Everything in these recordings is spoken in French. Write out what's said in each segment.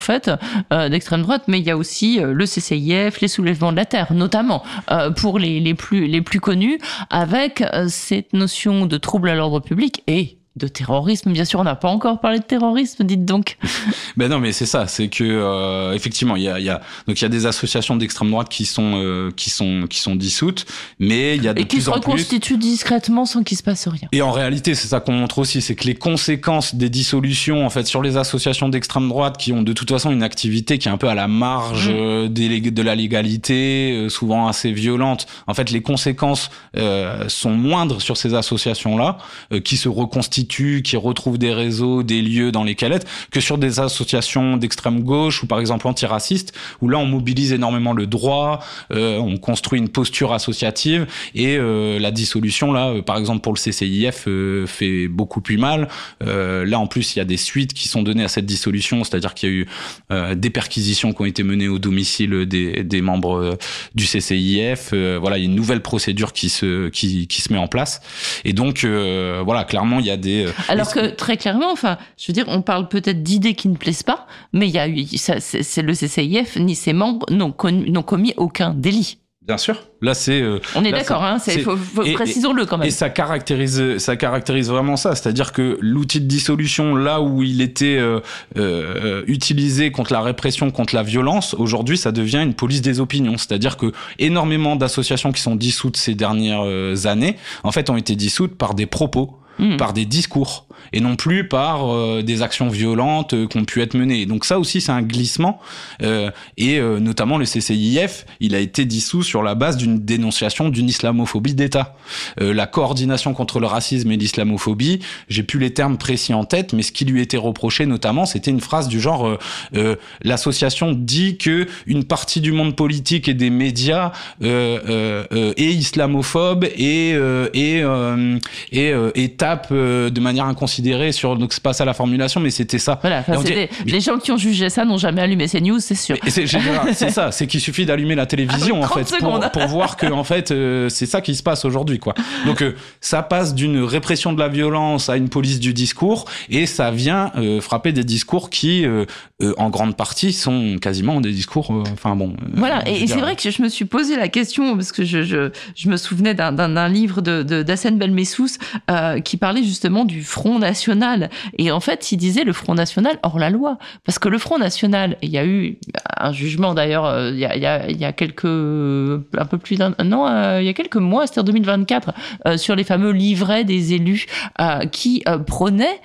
fait, d'extrême droite, mais il y a aussi le CCIF, les soulèvements de la terre, notamment pour les plus connus, avec cette notion de trouble à l'ordre public et de terrorisme. Bien sûr, on n'a pas encore parlé de terrorisme, dites donc. Ben non, mais c'est ça, c'est que effectivement, il y a des associations d'extrême droite qui sont dissoutes, mais il y a de et qui plus se en plus reconstituent discrètement sans qu'il se passe rien. Et en réalité, c'est ça qu'on montre aussi, c'est que les conséquences des dissolutions, en fait, sur les associations d'extrême droite qui ont de toute façon une activité qui est un peu à la marge de la légalité, souvent assez violente. En fait, les conséquences sont moindres sur ces associations-là, qui se reconstituent, qui retrouvent des réseaux, des lieux dans lesquels être, que sur des associations d'extrême gauche ou par exemple antiracistes, où là on mobilise énormément le droit, on construit une posture associative et la dissolution là, par exemple pour le CCIF, fait beaucoup plus mal. Là en plus il y a des suites qui sont données à cette dissolution, c'est-à-dire qu'il y a eu des perquisitions qui ont été menées au domicile des membres du CCIF. Voilà, il y a une nouvelle procédure qui se met en place. Et donc voilà, clairement il y a des alors que très clairement, enfin, je veux dire, on parle peut-être d'idées qui ne plaisent pas, mais il y a eu, c'est le CCIF ni ses membres n'ont commis aucun délit. Bien sûr. Là, c'est. On est d'accord, hein. Précisons-le quand même. Et ça caractérise vraiment ça. C'est-à-dire que l'outil de dissolution, là où il était utilisé contre la répression, contre la violence, aujourd'hui, ça devient une police des opinions. C'est-à-dire que énormément d'associations qui sont dissoutes ces dernières années, en fait, ont été dissoutes par des propos. Par des discours et non plus par des actions violentes qui ont pu être menées. Donc ça aussi c'est un glissement et notamment le CCIF, il a été dissous sur la base d'une dénonciation d'une islamophobie d'État. La coordination contre le racisme et l'islamophobie, j'ai plus les termes précis en tête, mais ce qui lui était reproché notamment, c'était une phrase du genre l'association dit que une partie du monde politique et des médias est islamophobe et tape de manière inconsidérée sur, donc c'est pas ça la formulation, mais c'était ça. Voilà, les gens qui ont jugé ça n'ont jamais allumé ces news, c'est sûr. C'est ça, c'est qu'il suffit d'allumer la télévision en fait pour voir que en fait c'est ça qui se passe aujourd'hui quoi. Donc ça passe d'une répression de la violence à une police du discours et ça vient frapper des discours qui en grande partie sont quasiment des discours voilà, et c'est vrai que je me suis posé la question parce que je me souvenais d'un livre d'Hassen Belmessous qui parlait justement du Front National. Et en fait, il disait le Front National hors la loi. Parce que le Front National, il y a eu un jugement d'ailleurs, il y a un peu plus d'un an, il y a quelques mois, c'était en 2024, sur les fameux livrets des élus qui prônaient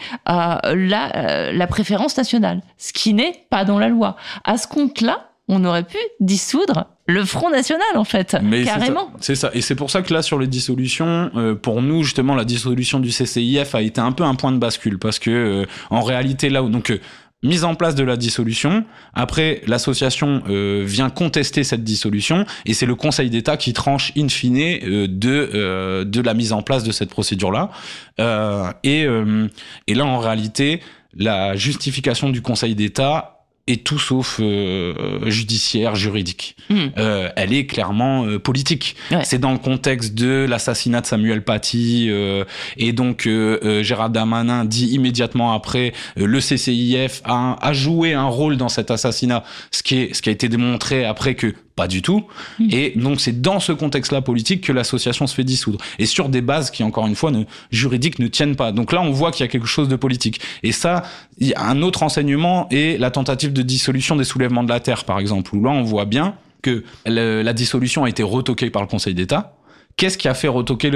la préférence nationale. Ce qui n'est pas dans la loi. À ce compte-là, on aurait pu dissoudre le Front National, en fait, mais carrément. C'est ça. Et c'est pour ça que là, sur les dissolutions, pour nous, justement, la dissolution du CCIF a été un peu un point de bascule. Parce que, en réalité, là où... Donc, mise en place de la dissolution, après, l'association vient contester cette dissolution, et c'est le Conseil d'État qui tranche, in fine, de la mise en place de cette procédure-là. Et là, en réalité, la justification du Conseil d'État est tout sauf judiciaire, juridique. Elle est clairement politique. Ouais. C'est dans le contexte de l'assassinat de Samuel Paty et donc Gérald Darmanin dit immédiatement après le CCIF a joué un rôle dans cet assassinat, ce qui a été démontré après que pas du tout. Et donc, c'est dans ce contexte-là politique que l'association se fait dissoudre. Et sur des bases qui, encore une fois, juridiques ne tiennent pas. Donc là, on voit qu'il y a quelque chose de politique. Et ça, il y a un autre enseignement est la tentative de dissolution des soulèvements de la terre, par exemple, où là, on voit bien que la dissolution a été retoquée par le Conseil d'État. Qu'est-ce qui a fait retoquer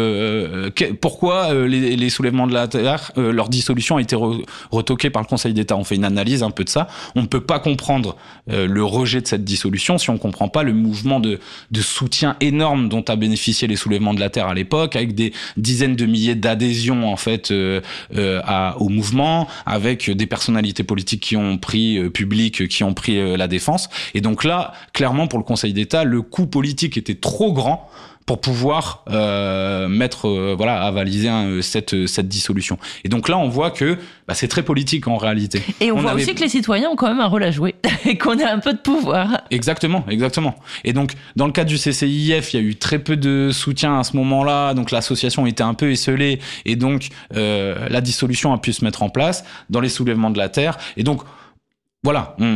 pourquoi les soulèvements de la terre, leur dissolution a été retoquée par le Conseil d'État? On fait une analyse un peu de ça. On ne peut pas comprendre le rejet de cette dissolution si on ne comprend pas le mouvement de soutien énorme dont a bénéficié les soulèvements de la terre à l'époque, avec des dizaines de milliers d'adhésions en fait au mouvement, avec des personnalités politiques qui ont pris qui ont pris la défense. Et donc là, clairement pour le Conseil d'État, le coût politique était trop grand pour pouvoir avaliser cette dissolution. Et donc là, on voit que c'est très politique en réalité. Et on voit aussi que les citoyens ont quand même un rôle à jouer et qu'on a un peu de pouvoir. Exactement. Et donc, dans le cas du CCIF, il y a eu très peu de soutien à ce moment-là, donc l'association était un peu esseulée, et donc la dissolution a pu se mettre en place dans les soulèvements de la terre. Et donc, voilà,